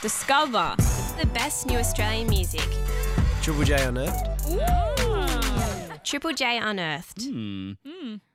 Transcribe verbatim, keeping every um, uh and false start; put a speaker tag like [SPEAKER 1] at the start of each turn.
[SPEAKER 1] Discover
[SPEAKER 2] the best new Australian music.
[SPEAKER 3] Triple J Unearthed.
[SPEAKER 2] Triple J Unearthed.
[SPEAKER 4] Hmm.
[SPEAKER 1] Mm.